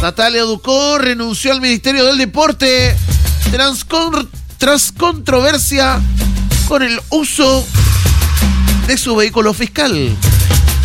Natalia Ducó renunció al Ministerio del Deporte tras controversia con el uso de su vehículo fiscal.